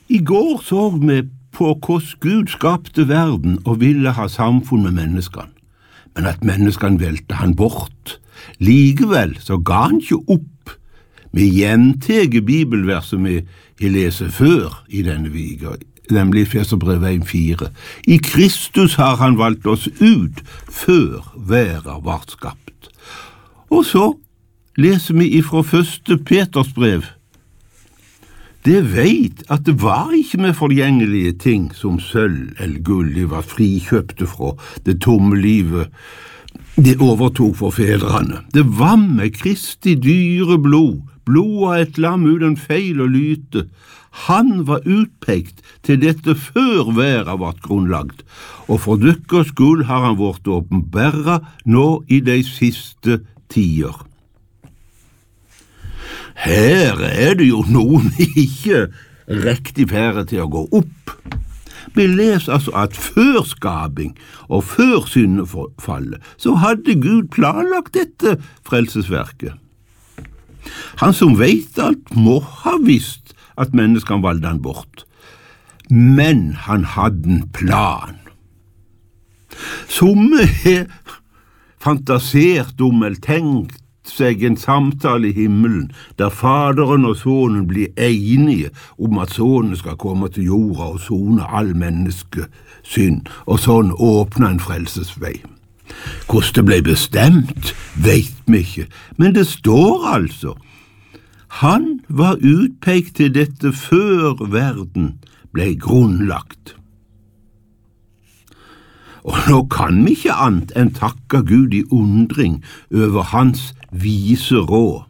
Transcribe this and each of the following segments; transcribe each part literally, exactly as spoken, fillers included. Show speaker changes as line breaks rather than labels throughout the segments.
I går så vi på hvordan Gud skapte verden og ville ha samfunn med menneskene, men at menneskene velte han bort. Likevel så ga han ikke opp. Vi gjenteger bibelverset vi leser før i denne viga, nemlig Efeserbrevet en fire. I Kristus har han valgt oss ut før verden var skapt. Og så leser vi ifra første Peters brev. Det vet at det var ikke med forgjengelige ting som sølv eller gull de var frikjøpte fra det tomme livet de overtok for fedrene. Det var med Kristi dyre blod, blod av et lam uten feil og lyte. Han var utpekt til dette før verden var grunnlagt, og for dykkers skyld har han vært åpenbæret nå i de siste tider. Her er det jo noen ikke riktig færre til å gå opp. Vi leser altså at før skaping og før syndefallet så hadde Gud planlagt dette frelsesverket. Han som vet alt må ha visst at menneskene valgte han bort. Men han hadde en plan. Som er fantasert om eller tenkt seg en samtale i himmelen, der faderen og sonen blir enige om at sonen skal komme til jorda og sone all menneskesynd, og sånn åpne en frelsesvei. Hvordan det ble bestemt, vet vi ikke, men det står altså, han var utpekt til dette før verden ble grunnlagt. Og nå kan vi ikke annet enn takke Gud i undring over hans vise råd.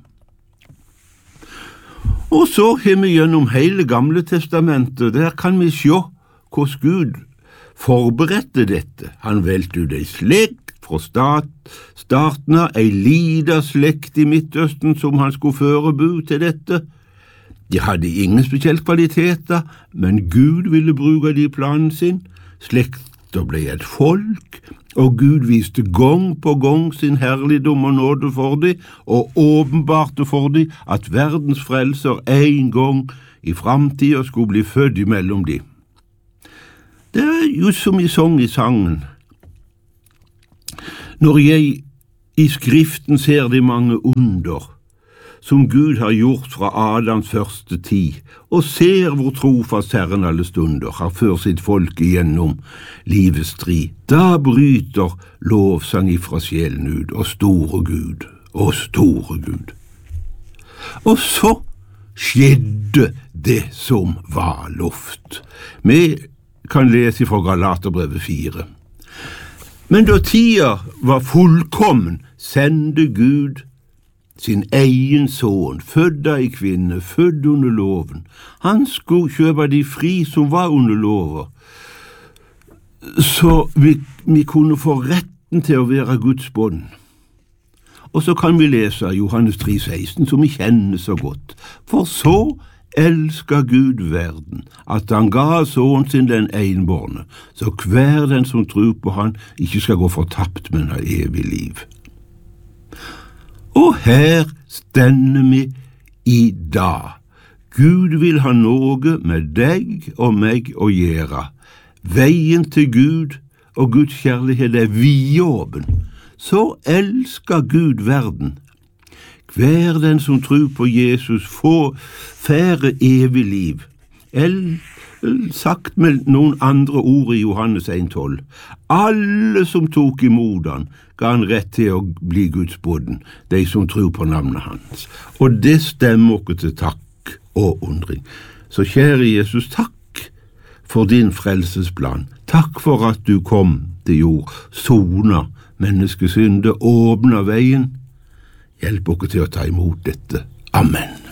Og så har vi gjennom hele Gamle testamentet, der kan vi se hvordan Gud forberedte dette. Han velte ut ei slekt fra stat, starten av ei lida slekt i Midtøsten som han skulle føre bud til dette. De hadde ingen spesielle kvaliteter, men Gud ville bruke de planen sin. Slekt Da ble et folk, og Gud viste gang på gang sin herligdom og nåde for dem, og åpenbarte for dem at verdens frelser en gang i framtiden skulle bli født imellom dem. Det er jo som i sang i sangen. Når jeg i Skriften ser de mange under, som Gud har gjort fra Adams første tid, og ser hvor trofast Herren alle stunder har ført sitt folk igjennom livets strid, da bryter lovsang ifra sjelen ut, og store Gud, og store Gud. Og så skjedde det som var lovt. Vi kan lese fra Galaterbrevet fire. Men da tida var fullkommen, sendte Gud sin egen son, født av ei kvinne, født under loven. Han skulle kjøpe de fri som var under loven, så vi, vi kunne få retten til å være Guds bånd. Og så kan vi lese Johannes tre seksten, som vi kjenner så godt. For så elsker Gud verden, at han ga sånn sin den enbårne, så hver den som tror på han ikke skal gå fortapt, men ha evig liv. Og her stender vi i dag. Gud vil ha noe med deg og meg å gjøre. Veien til Gud og Guds kjærlighet er vidåpen. Så elsker Gud verden. Hver den som tror på Jesus får fære evig liv. El sagt med noen andre ord i Johannes en tolv. Alle som tok imot han, ga han rett til å bli Guds bånd, de som tror på navnet hans. Og det stemmer oss til takk og undring. Så kjære Jesus, takk for din frelsesplan. Takk for at du kom til jord, sona menneskesynde, åpna veien. Hjelp oss til å ta imot dette. Amen.